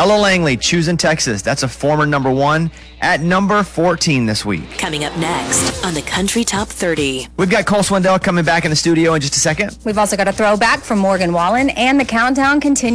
Ella Langley, Choosing Texas. That's a former number 1 at number 14 this week. Coming up next on the Country Top 30. We've got Cole Swindell coming back in the studio in just a second. We've also got a throwback from Morgan Wallen, and the countdown continues.